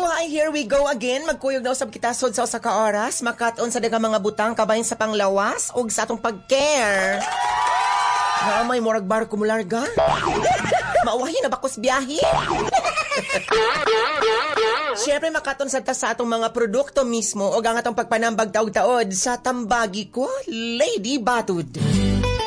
Hi, here we go again. Magkuyog na usab kita sod sa oras. Makaton sa daghang mga butang kabahin sa panglawas ug sa atong pag-care. Nga may murag bar kumularga. Mauwahi na bakos biyahe. Siyempre makaton sa atong mga produkto mismo ug ang atong pagpanambag taog-taod sa tambagi ko, Lady Batud.